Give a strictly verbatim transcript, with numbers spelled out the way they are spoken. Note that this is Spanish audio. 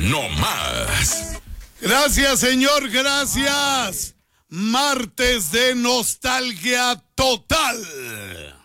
no más. Gracias, señor, gracias. Martes de nostalgia total.